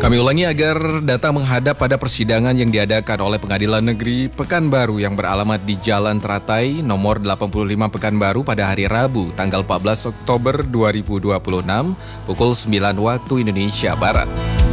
Kami ulangi agar datang menghadap pada persidangan yang diadakan oleh Pengadilan Negeri Pekanbaru yang beralamat di Jalan Teratai nomor 85 Pekanbaru pada hari Rabu tanggal 14 Oktober 2026 pukul 9 waktu Indonesia Barat.